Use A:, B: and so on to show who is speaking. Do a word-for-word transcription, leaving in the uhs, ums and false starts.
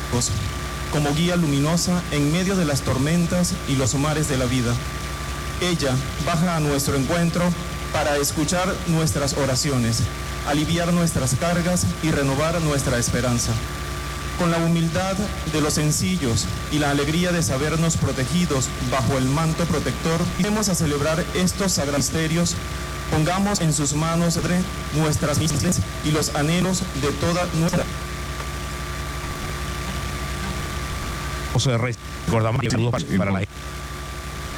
A: como guía luminosa en medio de las tormentas y los mares de la vida. Ella baja a nuestro encuentro para escuchar nuestras oraciones, aliviar nuestras cargas y renovar nuestra esperanza. Con la humildad de los sencillos y la alegría de sabernos protegidos bajo el manto protector, vamos a celebrar estos sagrados misterios. Pongamos en sus manos nuestras misiones y los anhelos de toda nuestra.
B: Recordamos saludos para la